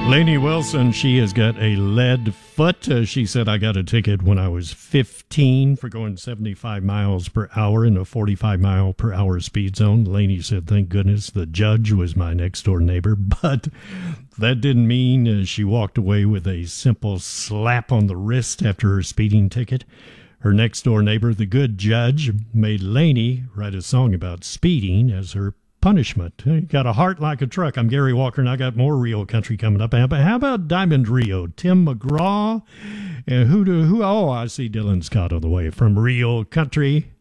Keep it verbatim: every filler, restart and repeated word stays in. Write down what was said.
Lainey Wilson, she has got a lead foot. Uh, she said, I got a ticket when I was fifteen for going seventy-five miles per hour in a forty-five mile per hour speed zone. Lainey said, thank goodness the judge was my next door neighbor. But that didn't mean uh, she walked away with a simple slap on the wrist after her speeding ticket. Her next door neighbor, the good judge, made Lainey write a song about speeding as her punishment. You got a heart like a truck. I'm Gary Walker, and I got more Rio country coming up. But how about Diamond Rio? Tim McGraw? And who do, who? Oh, I see Dylan Scott on the way from Rio Country.